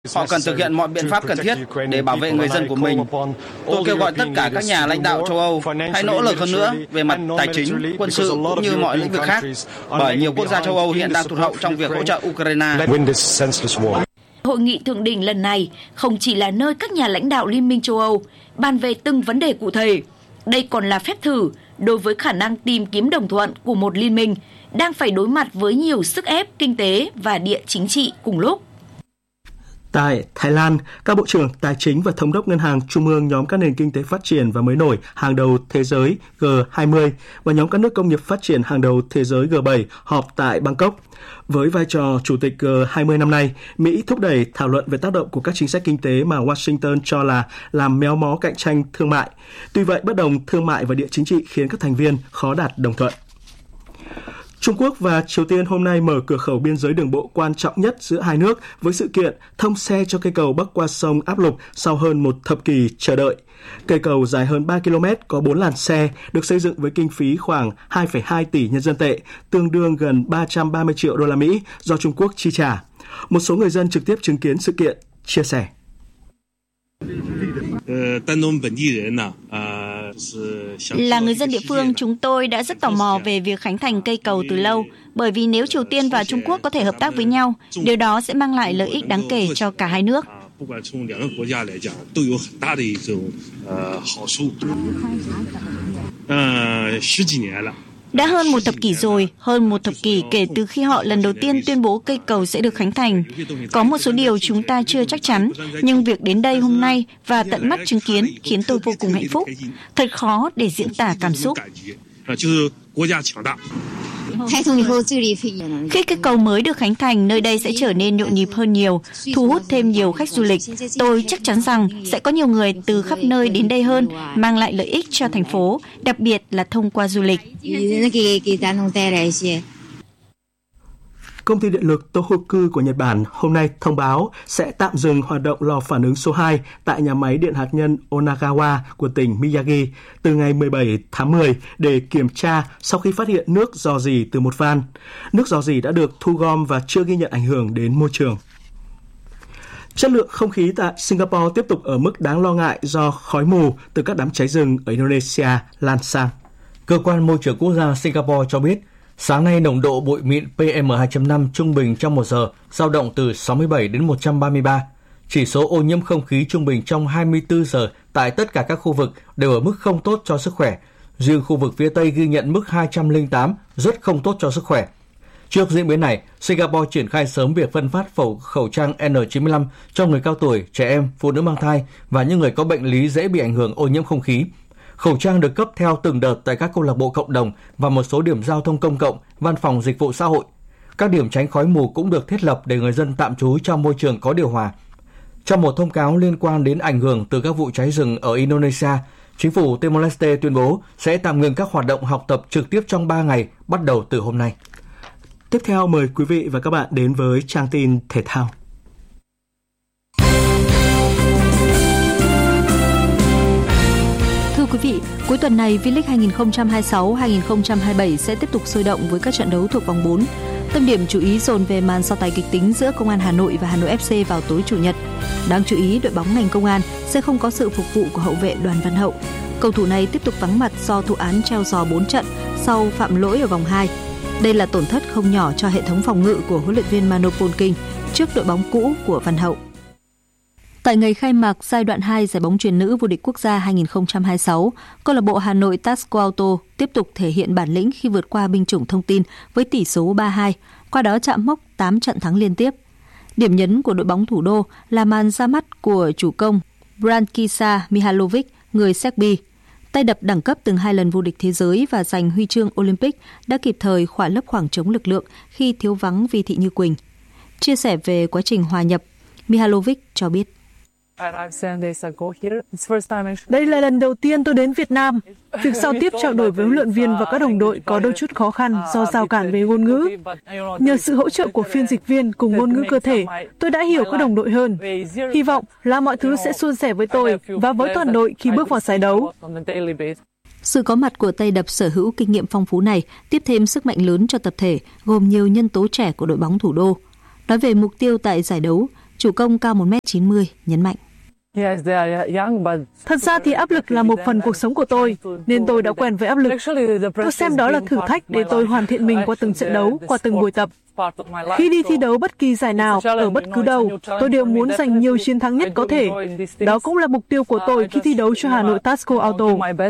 Họ cần thực hiện mọi biện pháp cần thiết để bảo vệ người dân của mình. Tôi kêu gọi tất cả các nhà lãnh đạo châu Âu hãy nỗ lực hơn nữa về mặt tài chính, quân sự cũng như mọi lĩnh vực khác, bởi nhiều quốc gia châu Âu hiện đang tụt hậu trong việc hỗ trợ Ukraine. Hội nghị thượng đỉnh lần này không chỉ là nơi các nhà lãnh đạo Liên minh châu Âu bàn về từng vấn đề cụ thể, đây còn là phép thử đối với khả năng tìm kiếm đồng thuận của một liên minh đang phải đối mặt với nhiều sức ép kinh tế và địa chính trị cùng lúc. Tại Thái Lan, các bộ trưởng tài chính và thống đốc ngân hàng trung ương nhóm các nền kinh tế phát triển và mới nổi hàng đầu thế giới G20 và nhóm các nước công nghiệp phát triển hàng đầu thế giới G7 họp tại Bangkok. Với vai trò chủ tịch G20 năm nay, Mỹ thúc đẩy thảo luận về tác động của các chính sách kinh tế mà Washington cho là làm méo mó cạnh tranh thương mại. Tuy vậy, bất đồng thương mại và địa chính trị khiến các thành viên khó đạt đồng thuận. Trung Quốc và Triều Tiên hôm nay mở cửa khẩu biên giới đường bộ quan trọng nhất giữa hai nước với sự kiện thông xe cho cây cầu bắc qua sông áp lục sau hơn một thập kỷ chờ đợi. Cây cầu dài hơn 3 km có 4 làn xe, được xây dựng với kinh phí khoảng 2,2 tỷ nhân dân tệ, tương đương gần 330 triệu đô la Mỹ do Trung Quốc chi trả. Một số người dân trực tiếp chứng kiến sự kiện chia sẻ. Là người dân địa phương, chúng tôi đã rất tò mò về việc khánh thành cây cầu từ lâu, bởi vì nếu Triều Tiên và Trung Quốc có thể hợp tác với nhau, điều đó sẽ mang lại lợi ích đáng kể cho cả hai nước. Đã hơn một thập kỷ rồi, hơn một thập kỷ kể từ khi họ lần đầu tiên tuyên bố cây cầu sẽ được khánh thành. Có một số điều chúng ta chưa chắc chắn, nhưng việc đến đây hôm nay và tận mắt chứng kiến khiến tôi vô cùng hạnh phúc. Thật khó để diễn tả cảm xúc. Khi cây cầu mới được khánh thành, nơi đây sẽ trở nên nhộn nhịp hơn nhiều, thu hút thêm nhiều khách du lịch. Tôi chắc chắn rằng sẽ có nhiều người từ khắp nơi đến đây hơn, mang lại lợi ích cho thành phố, đặc biệt là thông qua du lịch. Công ty điện lực Tohoku của Nhật Bản hôm nay thông báo sẽ tạm dừng hoạt động lò phản ứng số 2 tại nhà máy điện hạt nhân Onagawa của tỉnh Miyagi từ ngày 17 tháng 10 để kiểm tra sau khi phát hiện nước rò rỉ từ một van. Nước rò rỉ đã được thu gom và chưa ghi nhận ảnh hưởng đến môi trường. Chất lượng không khí tại Singapore tiếp tục ở mức đáng lo ngại do khói mù từ các đám cháy rừng ở Indonesia lan sang. Cơ quan môi trường quốc gia Singapore cho biết, sáng nay nồng độ bụi mịn PM2.5 trung bình trong 1 giờ dao động từ 67 đến 133. Chỉ số ô nhiễm không khí trung bình trong 24 giờ tại tất cả các khu vực đều ở mức không tốt cho sức khỏe. Riêng khu vực phía Tây ghi nhận mức 208, rất không tốt cho sức khỏe. Trước diễn biến này, Singapore triển khai sớm việc phân phát khẩu trang N95 cho người cao tuổi, trẻ em, phụ nữ mang thai và những người có bệnh lý dễ bị ảnh hưởng ô nhiễm không khí. Khẩu trang được cấp theo từng đợt tại các câu lạc bộ cộng đồng và một số điểm giao thông công cộng, văn phòng dịch vụ xã hội. Các điểm tránh khói mù cũng được thiết lập để người dân tạm trú trong môi trường có điều hòa. Trong một thông cáo liên quan đến ảnh hưởng từ các vụ cháy rừng ở Indonesia, chính phủ Timor-Leste tuyên bố sẽ tạm ngừng các hoạt động học tập trực tiếp trong 3 ngày bắt đầu từ hôm nay. Tiếp theo mời quý vị và các bạn đến với trang tin thể thao. Thưa quý vị, cuối tuần này V-League 2026-2027 sẽ tiếp tục sôi động với các trận đấu thuộc vòng 4. Tâm điểm chú ý dồn về màn so tài kịch tính giữa Công an Hà Nội và Hà Nội FC vào tối Chủ nhật. Đáng chú ý, đội bóng ngành Công an sẽ không có sự phục vụ của hậu vệ Đoàn Văn Hậu. Cầu thủ này tiếp tục vắng mặt do thụ án treo giò 4 trận sau phạm lỗi ở vòng 2. Đây là tổn thất không nhỏ cho hệ thống phòng ngự của huấn luyện viên Mano Polking trước đội bóng cũ của Văn Hậu. Tại ngày khai mạc giai đoạn 2 giải bóng chuyền nữ vô địch quốc gia 2026, câu lạc bộ Hà Nội Tasco Auto tiếp tục thể hiện bản lĩnh khi vượt qua binh chủng Thông tin với tỷ số 3-2, qua đó chạm mốc 8 trận thắng liên tiếp. Điểm nhấn của đội bóng thủ đô là màn ra mắt của chủ công Brankisa Mihalovic, người Serbia. Tay đập đẳng cấp từng 2 lần vô địch thế giới và giành huy chương Olympic đã kịp thời khỏa lấp khoảng trống lực lượng khi thiếu vắng Vi Thị Như Quỳnh. Chia sẻ về quá trình hòa nhập, Mihalovic cho biết. Đây là lần đầu tiên tôi đến Việt Nam. Việc giao tiếp trao đổi với huấn luyện viên và các đồng đội có đôi chút khó khăn do rào cản về ngôn ngữ. Nhờ sự hỗ trợ của phiên dịch viên cùng ngôn ngữ cơ thể, tôi đã hiểu các đồng đội hơn. Hy vọng là mọi thứ sẽ suôn sẻ với tôi và với toàn đội khi bước vào giải đấu. Sự có mặt của tay đập sở hữu kinh nghiệm phong phú này tiếp thêm sức mạnh lớn cho tập thể, gồm nhiều nhân tố trẻ của đội bóng thủ đô. Nói về mục tiêu tại giải đấu, Chủ công cao 1m90 nhấn mạnh. Thật ra thì áp lực là một phần cuộc sống của tôi, nên tôi đã quen với áp lực. Tôi xem đó là thử thách để tôi hoàn thiện mình qua từng trận đấu, qua từng buổi tập. Khi đi thi đấu bất kỳ giải nào, ở bất cứ đâu, tôi đều muốn giành nhiều chiến thắng nhất có thể. Đó cũng là mục tiêu của tôi khi thi đấu cho Hà Nội Tasco Auto.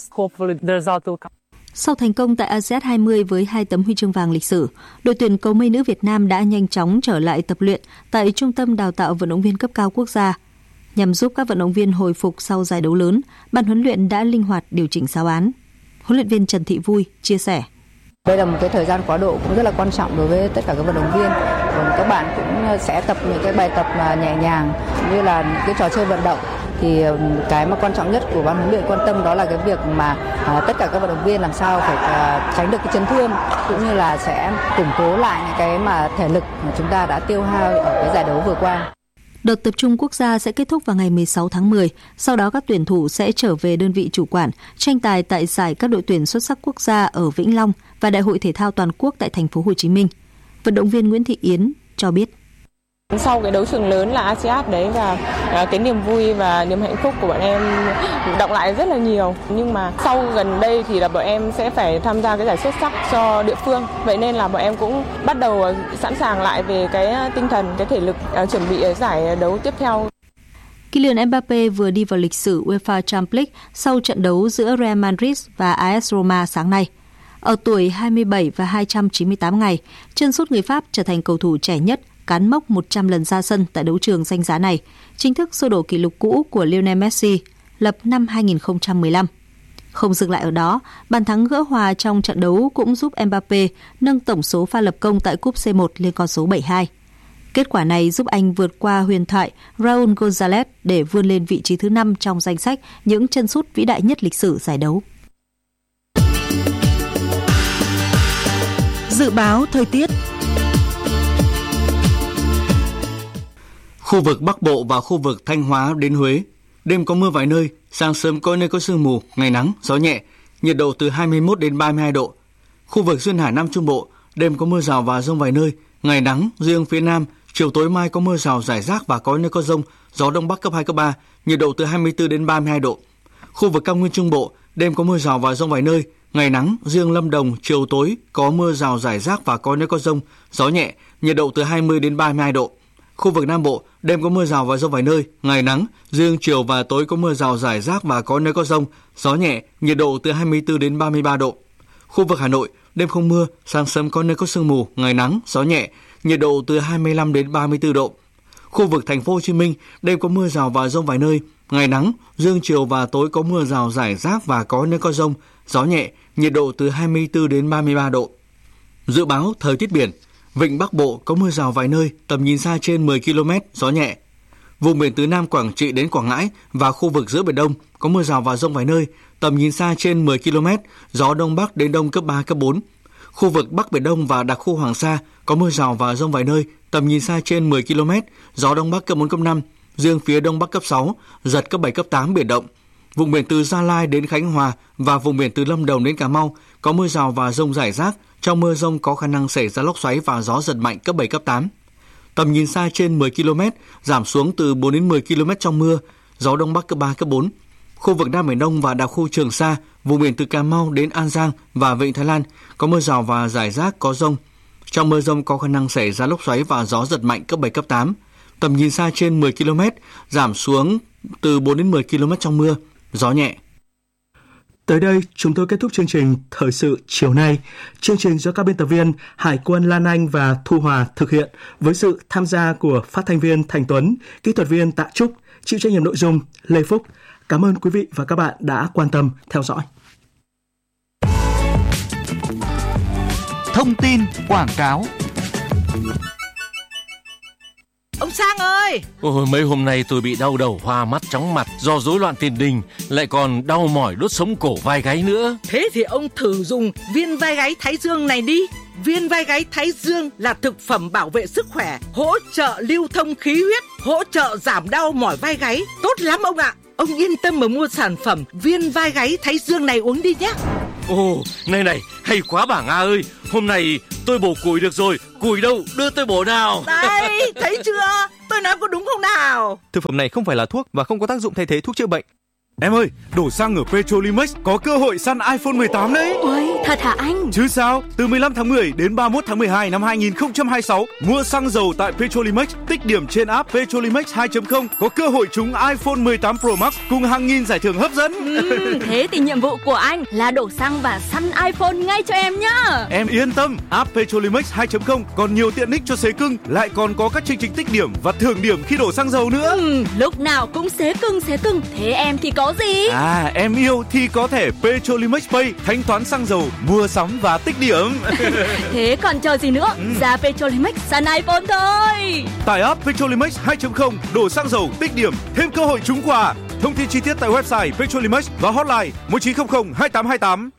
Sau thành công tại ASEAN 20 với 2 tấm huy chương vàng lịch sử, đội tuyển cầu mây nữ Việt Nam đã nhanh chóng trở lại tập luyện tại Trung tâm Đào tạo vận động viên cấp cao quốc gia. Nhằm giúp các vận động viên hồi phục sau giải đấu lớn, ban huấn luyện đã linh hoạt điều chỉnh giáo án. Huấn luyện viên Trần Thị Vui chia sẻ. Đây là một cái thời gian quá độ cũng rất là quan trọng đối với tất cả các vận động viên. Còn các bạn cũng sẽ tập những cái bài tập mà nhẹ nhàng như là những cái trò chơi vận động. Thì cái mà quan trọng nhất của ban huấn luyện quan tâm đó là cái việc mà tất cả các vận động viên làm sao phải tránh được cái chấn thương, cũng như là sẽ củng cố lại những cái mà thể lực mà chúng ta đã tiêu hao ở cái giải đấu vừa qua. Đợt tập trung quốc gia sẽ kết thúc vào ngày 16 tháng 10, sau đó các tuyển thủ sẽ trở về đơn vị chủ quản, tranh tài tại giải các đội tuyển xuất sắc quốc gia ở Vĩnh Long và Đại hội thể thao toàn quốc tại thành phố Hồ Chí Minh. Vận động viên Nguyễn Thị Yến cho biết. Sau cái đấu trường lớn là ASEAN đấy, và cái niềm vui và niềm hạnh phúc của bọn em đọng lại rất là nhiều. Nhưng mà sau gần đây thì là bọn em sẽ phải tham gia cái giải xuất sắc cho địa phương. Vậy nên là bọn em cũng bắt đầu sẵn sàng lại về cái tinh thần, cái thể lực chuẩn bị giải đấu tiếp theo. Kylian Mbappé vừa đi vào lịch sử UEFA Champions League sau trận đấu giữa Real Madrid và AS Roma sáng nay. Ở tuổi 27 và 298 ngày, chân sút người Pháp trở thành cầu thủ trẻ nhất cán mốc 100 lần ra sân tại đấu trường danh giá này, chính thức xô đổ kỷ lục cũ của Lionel Messi lập năm 2015. Không dừng lại ở đó, bàn thắng gỡ hòa trong trận đấu cũng giúp Mbappé nâng tổng số pha lập công tại cúp C1 lên con số 72. Kết quả này giúp anh vượt qua huyền thoại Raúl González để vươn lên vị trí thứ 5 trong danh sách những chân sút vĩ đại nhất lịch sử giải đấu. Dự báo thời tiết. Khu vực Bắc Bộ và khu vực Thanh Hóa đến Huế, đêm có mưa vài nơi, sáng sớm có nơi có sương mù, ngày nắng, gió nhẹ, nhiệt độ từ 21 đến 32 độ. Khu vực Duyên Hải Nam Trung Bộ, đêm có mưa rào và dông vài nơi, ngày nắng, riêng phía Nam, chiều tối mai có mưa rào rải rác và có nơi có dông, gió Đông Bắc cấp 2, cấp 3, nhiệt độ từ 24 đến 32 độ. Khu vực Cao Nguyên Trung Bộ, đêm có mưa rào và dông vài nơi, ngày nắng, riêng Lâm Đồng, chiều tối có mưa rào rải rác và có nơi có dông, gió nhẹ, nhiệt độ từ 20 đến 32 độ. Khu vực Nam Bộ, đêm có mưa rào và dông vài nơi, ngày nắng, riêng chiều và tối có mưa rào rải rác và có nơi có dông, gió nhẹ, nhiệt độ từ 24 đến 33 độ. Khu vực Hà Nội, đêm không mưa, sáng sớm có nơi có sương mù, ngày nắng, gió nhẹ, nhiệt độ từ 25 đến 34 độ. Khu vực Thành phố Hồ Chí Minh, đêm có mưa rào và dông vài nơi, ngày nắng, riêng chiều và tối có mưa rào rải rác và có nơi có dông, gió nhẹ, nhiệt độ từ 24 đến 33 độ. Dự báo thời tiết biển, vịnh Bắc Bộ có mưa rào vài nơi, tầm nhìn xa trên 10 km, gió nhẹ. Vùng biển từ Nam Quảng Trị đến Quảng Ngãi và khu vực giữa Biển Đông có mưa rào và dông vài nơi, tầm nhìn xa trên 10 km, gió Đông Bắc đến Đông cấp 3, cấp 4. Khu vực Bắc Biển Đông và đặc khu Hoàng Sa có mưa rào và dông vài nơi, tầm nhìn xa trên 10 km, gió Đông Bắc cấp 4, cấp 5, riêng phía Đông Bắc cấp 6, giật cấp 7, cấp 8 biển động. Vùng biển từ Gia Lai đến Khánh Hòa và vùng biển từ Lâm Đồng đến Cà Mau có mưa rào và dông rải rác, trong mưa dông có khả năng xảy ra lốc xoáy và gió giật mạnh cấp 7, cấp 8. Tầm nhìn xa trên 10 km, giảm xuống từ 4 đến 10 km trong mưa, gió Đông Bắc cấp 3, cấp 4. Khu vực Nam Biển Đông và đặc khu Trường Sa, vùng biển từ Cà Mau đến An Giang và Vịnh Thái Lan có mưa rào và rải rác có dông. Trong mưa dông có khả năng xảy ra lốc xoáy và gió giật mạnh cấp 7, cấp 8. Tầm nhìn xa trên 10 km, giảm xuống từ 4 đến 10 km trong mưa, gió nhẹ. Tới đây, chúng tôi kết thúc chương trình Thời sự chiều nay. Chương trình do các biên tập viên Hải quân Lan Anh và Thu Hòa thực hiện với sự tham gia của phát thanh viên Thành Tuấn, kỹ thuật viên Tạ Trúc, chịu trách nhiệm nội dung Lê Phúc. Cảm ơn quý vị và các bạn đã quan tâm theo dõi. Thông tin quảng cáo. Ông Sang ơi! Ôi, mấy hôm nay tôi bị đau đầu, hoa mắt, chóng mặt do rối loạn tiền đình, lại còn đau mỏi đốt sống cổ vai gáy nữa. Thế thì ông thử dùng viên vai gáy Thái Dương này đi. Viên vai gáy Thái Dương là thực phẩm bảo vệ sức khỏe, hỗ trợ lưu thông khí huyết, hỗ trợ giảm đau mỏi vai gáy. Tốt lắm ông ạ! Ông yên tâm mà mua sản phẩm viên vai gáy Thái Dương này uống đi nhé. Ồ, này, hay quá bà Nga ơi. Hôm nay tôi bổ củi được rồi. Củi đâu, đưa tôi bổ nào. Đây, thấy chưa? Tôi nói có đúng không nào? Thực phẩm này không phải là thuốc và không có tác dụng thay thế thuốc chữa bệnh. Em ơi, đổ xăng ở Petrolimex có cơ hội săn iPhone 18 đấy. Ôi, thật hả anh? Chứ sao, từ 15 tháng 10 đến 31 tháng 12 năm 2026, mua xăng dầu tại Petrolimex, tích điểm trên app Petrolimex 2.0 có cơ hội trúng iPhone 18 Pro Max cùng hàng nghìn giải thưởng hấp dẫn. Thế thì nhiệm vụ của anh là đổ xăng và săn iPhone ngay cho em nhá. Em yên tâm, app Petrolimex 2.0 còn nhiều tiện ích cho xế cưng, lại còn có các chương trình tích điểm và thưởng điểm khi đổ xăng dầu nữa. Lúc nào cũng xế cưng. Thế em thì có gì? À, em yêu thì có thể Petrolimex Pay thanh toán xăng dầu, mua sắm và tích điểm. Thế còn chờ gì nữa? Ra Petrolimex săn iPhone thôi. Tải app Petrolimex 2.0, đổ xăng dầu, tích điểm, thêm cơ hội trúng quà. Thông tin chi tiết tại website Petrolimex và hotline 1900 2828.